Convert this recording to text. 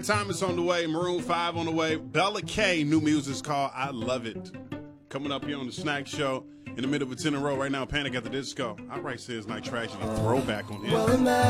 Time is on the way. Maroon 5 on the way. Bella K, new music's called I Love It. Coming up here on the Snack Show in the middle of a 10 in a row right now. Panic at the Disco. Outright says Night Tragedy. Throwback on him.